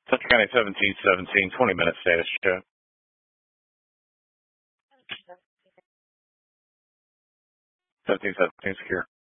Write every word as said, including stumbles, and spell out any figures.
Central County seventeen seventeen, twenty minute status check. seventeen seventeen secure.